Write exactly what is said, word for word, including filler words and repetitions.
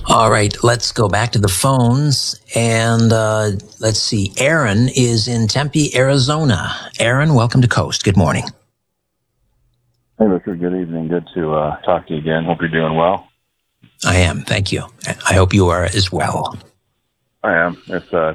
All right, let's go back to the phones. And uh, let's see. Aaron is in Tempe, Arizona. Aaron, welcome to Coast. Good morning. Hey, Richard. Good evening. Good to uh, talk to you again. Hope you're doing well. I am. Thank you. I hope you are as well. I am. It's uh,